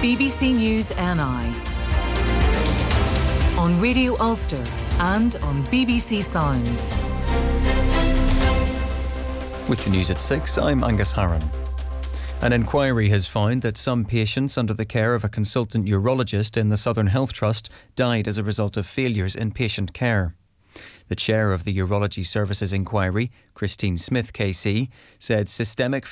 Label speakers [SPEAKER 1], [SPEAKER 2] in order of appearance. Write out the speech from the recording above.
[SPEAKER 1] BBC News NI. On Radio Ulster and on BBC Sounds.
[SPEAKER 2] With the news at 6, I'm Angus Harron. An inquiry has found that some patients under the care of a consultant urologist in the Southern Health Trust died as a result of failures in patient care. The chair of the Urology Services Inquiry, Christine Smith KC, said systemic